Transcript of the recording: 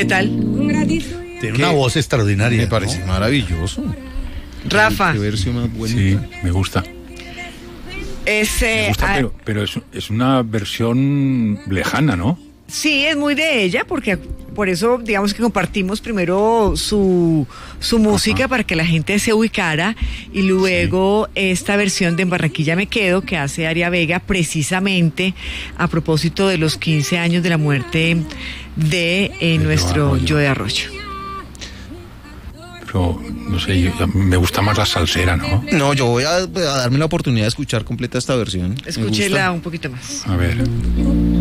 ¿Qué tal? Tiene una voz extraordinaria. Me parece ¿no? maravilloso. Rafa. Qué versión más buena. Sí, me gusta. Me gusta, pero es una versión lejana, ¿no? Sí, es muy de ella, porque por eso digamos que compartimos primero su música para que la gente se ubicara y luego esta versión de En Barranquilla me quedo que hace Aria Vega precisamente a propósito de los 15 años de la muerte de nuestro Joe Arroyo. Pero, no sé, me gusta más la salsera, ¿no? No, yo voy a darme la oportunidad de escuchar completa esta versión. Escúchela un poquito más. A ver.